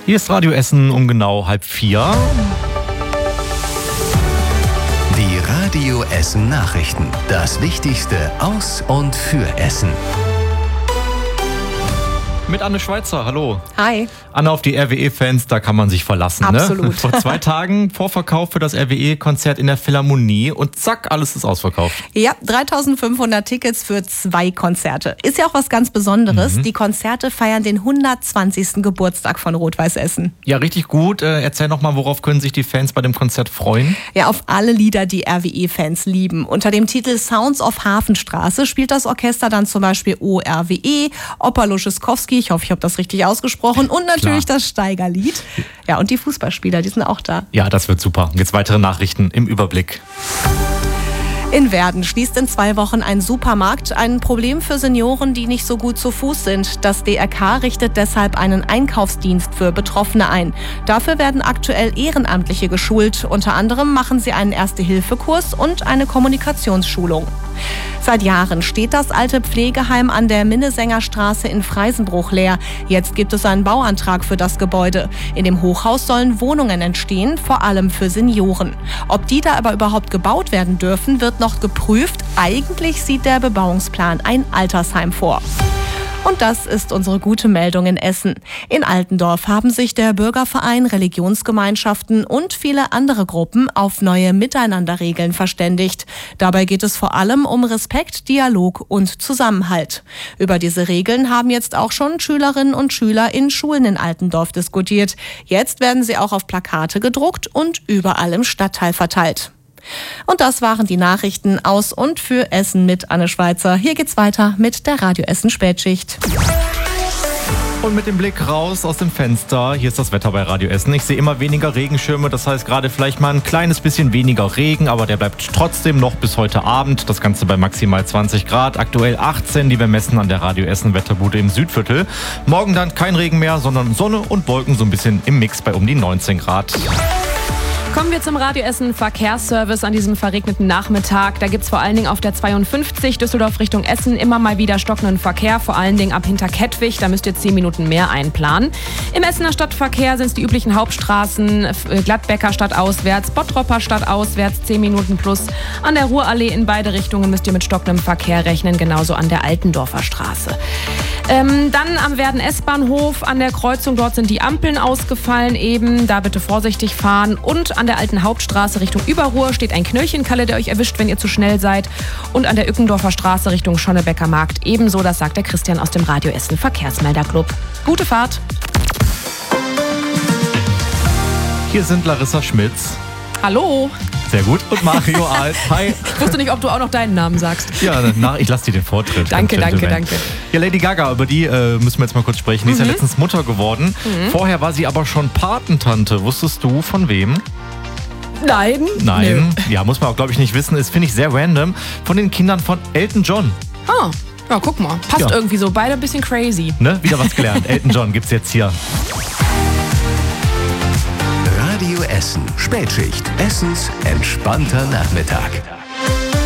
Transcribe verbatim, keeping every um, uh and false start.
Hier ist Radio Essen um genau halb vier. Die Radio Essen Nachrichten. Das Wichtigste aus und für Essen. Mit Anne Schweizer, hallo. Hi. Anne, auf die R W E-Fans, da kann man sich verlassen. Absolut. Ne? Vor zwei Tagen Vorverkauf für das R W E-Konzert in der Philharmonie und zack, alles ist ausverkauft. Ja, dreitausendfünfhundert Tickets für zwei Konzerte. Ist ja auch was ganz Besonderes. Mhm. Die Konzerte feiern den hundertzwanzigsten Geburtstag von Rot-Weiß Essen. Ja, richtig gut. Äh, erzähl noch mal, worauf können sich die Fans bei dem Konzert freuen? Ja, auf alle Lieder, die R W E-Fans lieben. Unter dem Titel Sounds of Hafenstraße spielt das Orchester dann zum Beispiel O R W E, Oper Luschewskowski, ich hoffe, ich habe das richtig ausgesprochen, und natürlich Klar. das Steigerlied. Ja, und die Fußballspieler, die sind auch da. Ja, das wird super. Jetzt weitere Nachrichten im Überblick. In Werden schließt in zwei Wochen ein Supermarkt. Ein Problem für Senioren, die nicht so gut zu Fuß sind. Das D R K richtet deshalb einen Einkaufsdienst für Betroffene ein. Dafür werden aktuell Ehrenamtliche geschult. Unter anderem machen sie einen Erste-Hilfe-Kurs und eine Kommunikationsschulung. Seit Jahren steht das alte Pflegeheim an der Minnesänger-Straße in Freisenbruch leer. Jetzt gibt es einen Bauantrag für das Gebäude. In dem Hochhaus sollen Wohnungen entstehen, vor allem für Senioren. Ob die da aber überhaupt gebaut werden dürfen, wird noch geprüft. Eigentlich sieht der Bebauungsplan ein Altersheim vor. Und das ist unsere gute Meldung in Essen. In Altendorf haben sich der Bürgerverein, Religionsgemeinschaften und viele andere Gruppen auf neue Miteinanderregeln verständigt. Dabei geht es vor allem um Respekt, Dialog und Zusammenhalt. Über diese Regeln haben jetzt auch schon Schülerinnen und Schüler in Schulen in Altendorf diskutiert. Jetzt werden sie auch auf Plakate gedruckt und überall im Stadtteil verteilt. Und das waren die Nachrichten aus und für Essen mit Anne Schweizer. Hier geht's weiter mit der Radio Essen Spätschicht. Und mit dem Blick raus aus dem Fenster, hier ist das Wetter bei Radio Essen. Ich sehe immer weniger Regenschirme, das heißt gerade vielleicht mal ein kleines bisschen weniger Regen, aber der bleibt trotzdem noch bis heute Abend. Das Ganze bei maximal zwanzig Grad, aktuell achtzehn, die wir messen an der Radio Essen Wetterbude im Südviertel. Morgen dann kein Regen mehr, sondern Sonne und Wolken so ein bisschen im Mix bei um die neunzehn Grad. Kommen wir zum Radio Essen Verkehrsservice an diesem verregneten Nachmittag. Da gibt es vor allen Dingen auf der zweiundfünfzig Düsseldorf Richtung Essen immer mal wieder stockenden Verkehr, vor allen Dingen ab Hinterkettwig. Da müsst ihr zehn Minuten mehr einplanen. Im Essener Stadtverkehr sind es die üblichen Hauptstraßen, Gladbecker stadtauswärts, Bottropper stadtauswärts, zehn Minuten plus. An der Ruhrallee in beide Richtungen müsst ihr mit stockendem Verkehr rechnen, genauso an der Altendorfer Straße. Ähm, dann am Werden S-Bahnhof an der Kreuzung, dort sind die Ampeln ausgefallen eben, da bitte vorsichtig fahren. Und an der alten Hauptstraße Richtung Überruhr steht ein Knöllchenkalle, der euch erwischt, wenn ihr zu schnell seid. Und an der Ückendorfer Straße Richtung Schonnebecker Markt ebenso, das sagt der Christian aus dem Radio Essen Verkehrsmelderclub. Gute Fahrt! Hier sind Larissa Schmitz. Hallo! Sehr gut. Und Mario Alt. Hi. Ich wusste nicht, ob du auch noch deinen Namen sagst. Ja, na, ich lasse dir den Vortritt. Danke, danke, danke. Ja, Lady Gaga, über die äh, müssen wir jetzt mal kurz sprechen. Die mhm. ist ja letztens Mutter geworden. Mhm. Vorher war sie aber schon Patentante. Wusstest du von wem? Nein. Nein. Nö. Ja, muss man auch, glaube ich, nicht wissen. Ist, finde ich, sehr random. Von den Kindern von Elton John. Ah, ja, guck mal. Passt ja. irgendwie so. Beide ein bisschen crazy. Ne? Wieder was gelernt. Elton John gibt's jetzt hier. Radio Essen Spätschicht. Essens entspannter Nachmittag.